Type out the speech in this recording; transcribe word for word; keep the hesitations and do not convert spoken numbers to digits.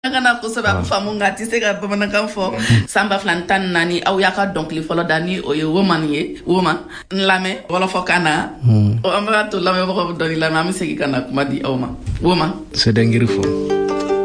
Kana ko saba famu ngati se ka bamanankan fɔ samba flantan nani aw y'a ka dɔnkili fɔlɔ da ni o ye woman ye woman lamɛn wɔlɔfɔ kan na o an b'a to lamɛnbagaw dɔni lamɛn an bɛ segin ka na kuma di aw ma woman c'est dengiri fɔ